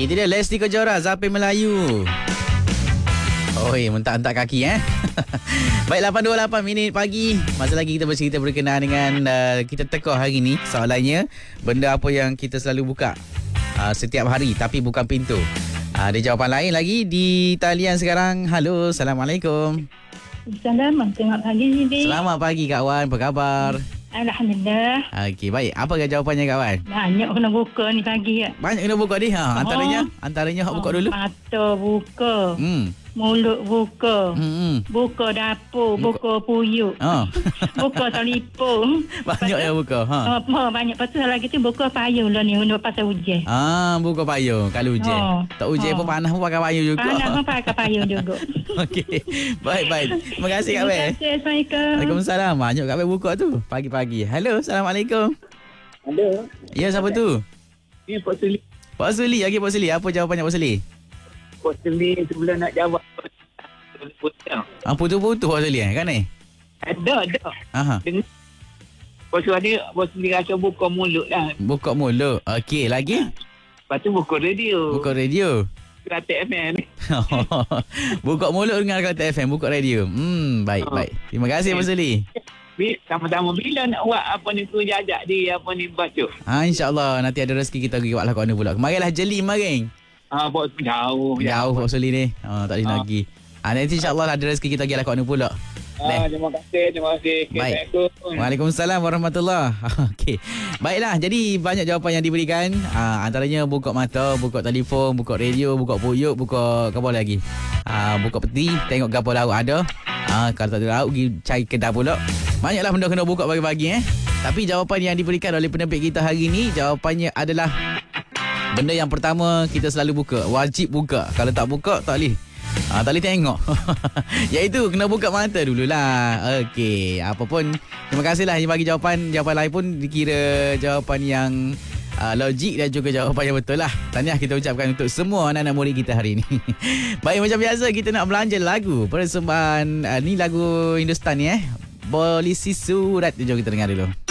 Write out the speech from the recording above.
Itu dia Lesti Kejora, Zapin Melayu. Oi, mentak-entak kaki Baik, 8.28 minit pagi. Masa lagi kita bercerita berkenaan dengan kita teka hari ni. Soalannya, benda apa yang kita selalu buka setiap hari tapi bukan pintu. Ada jawapan lain lagi di talian sekarang. Halo, Assalamualaikum. Selamat pagi, Didi. Selamat pagi kawan, apa khabar? Alhamdulillah. Okey, baik. Apa jawapannya kawan? Banyak kena buka ni pagi. Banyak kena buka ni. Antaranya hak buka dulu. Mata buka. Mulut buka. Buka dapur, buka puyuk. Buka telefon. Banyak yang buka. Banyak. Lepas tu lagi tu buka payung lah ni untuk pasal hujan. Buka payung kalau hujan. Tak hujan pun panas pun pakai payung juga. Panas pun pakai payung juga. Okey. Baik. Terima kasih Kak Bel. Assalamualaikum. Waalaikumsalam. Banyak Kak Bel buka tu pagi-pagi. Halo, Assalamualaikum. Halo. Ya, siapa tu? Ni Pak Suli. Pak Suli. Okey, Pak Suli. Apa jawapannya Pak Suli? Pak Suli sebelum nak jawab. Putus-putus Pak Suli kan ni? Ada. Aha. Pak Suli rasa buka mulut lah. Buka mulut. Okey, lagi? Lepas tu buka radio. Buka radio. Kelate FM. Buka mulut dengan Kelate FM, buka radio. Baik. Terima kasih Pak Suli. Sama-sama bila nak buat apa ni tu jajak di apa ni baca. InsyaAllah nanti ada rezeki kita pergi buat lah kat mana pula. Kemarilah jeli maring. Buat jauh Pak Suli ni. Tak boleh lagi. Nanti insyaAllah ada rezeki kita pergi lah kat mana pula. Terima kasih. Baik. Waalaikumsalam warahmatullahi. Okey. Baiklah, jadi banyak jawapan yang diberikan. Antaranya buka mata, buka telefon, buka radio, buka puyuk, buka apa lagi? Buka peti, tengok gapo lauk ada. Kalau tak ada lauk, pergi cari kedai pula. Banyaklah benda kena buka pagi-pagi Tapi jawapan yang diberikan oleh penerbit kita hari ni, jawapannya adalah benda yang pertama kita selalu buka. Wajib buka. Kalau tak buka, tak boleh. Tak boleh tengok. Iaitu kena buka mata dululah. Okey, apa pun terima kasihlah yang bagi jawapan. Jawapan lain pun dikira jawapan yang logik dan juga jawapan yang betul lah. Tahniah kita ucapkan untuk semua anak-anak murid kita hari ini. Baik, macam biasa kita nak belanja lagu persembahan ni lagu Hindustan ni Polisi Surat. Jom kita dengar dulu.